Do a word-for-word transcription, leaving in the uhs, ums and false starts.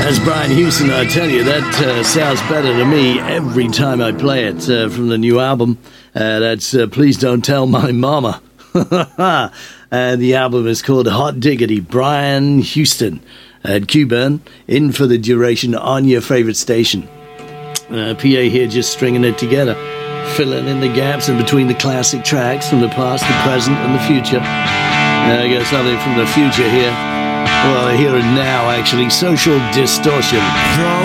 That's Brian Houston. I tell you, that uh, sounds better to me every time I play it uh, from the new album. Uh, that's uh, Please Don't Tell My Mama. And the album is called Hot Diggity. Brian Houston at Q-Burn, in for the duration on your favorite station. Uh, P A here just stringing it together, filling in the gaps in between the classic tracks from the past, the present, and the future. Uh, I got something from the future here. Well, here and now, actually. Social Distortion. From